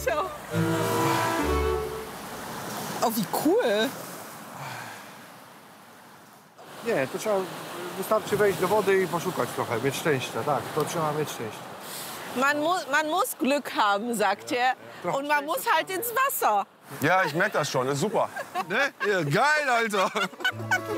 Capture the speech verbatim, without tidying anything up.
ciao. Oh, wie cool. Nie, to trzeba, wystarczy wejść do wody i poszukać trochę, mieć szczęście, tak, to trzeba mieć szczęście. Man muss, man muss Glück haben, sagt er. Und man muss halt ins Wasser. Ja, ich merke das schon, das ist super. Ne? Ja, geil, Alter.